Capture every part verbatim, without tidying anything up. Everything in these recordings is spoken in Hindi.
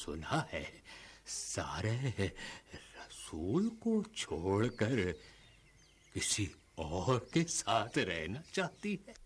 सुना है सारे रसूल को छोड़कर किसी और के साथ रहना चाहती है।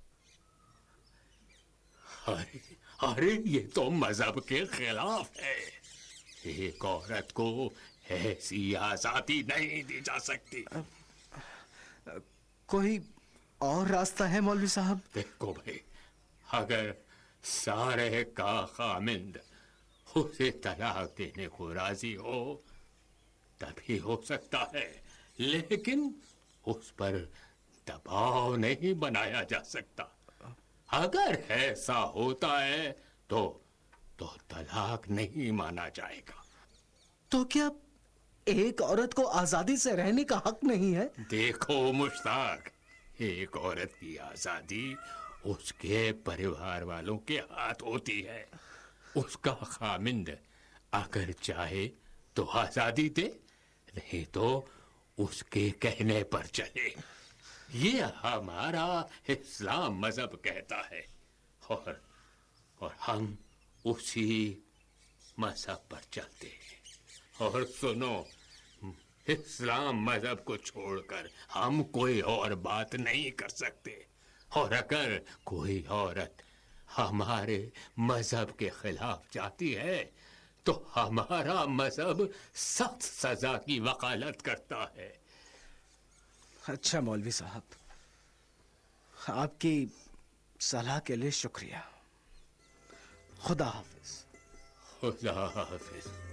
अरे अरे ये तो मजहब के खिलाफ है। एक औरत को ऐसी आजादी नहीं दी जा सकती। आ, आ, कोई और रास्ता है मौलवी साहब? देखो भाई, अगर सारे का खामिंद उसे तलाक देने को राजी हो तभी हो सकता है, लेकिन उस पर दबाव नहीं बनाया जा सकता। अगर ऐसा होता है तो तो तलाक नहीं माना जाएगा। तो क्या एक औरत को आजादी से रहने का हक नहीं है? देखो मुश्ताक, एक औरत की आजादी उसके परिवार वालों के हाथ होती है। उसका खामिंद अगर चाहे तो आजादी दे, नहीं तो उसके कहने पर चले। ये हमारा इस्लाम मजहब कहता है और और हम उसी मजहब पर चलते हैं। और सुनो, इस्लाम मजहब को छोड़कर हम कोई और बात नहीं कर सकते। और अगर कोई औरत हमारे मजहब के खिलाफ जाती है तो हमारा मजहब सख्त सजा की वकालत करता है। अच्छा मौलवी साहब, आपकी सलाह के लिए शुक्रिया। खुदा हाफिज। खुदा हाफिज।